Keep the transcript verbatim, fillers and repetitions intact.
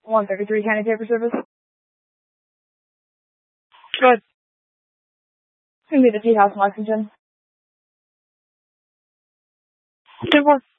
one thirty-three County Paper Service. Good. It's going to be the Tea House in Lexington. Good work.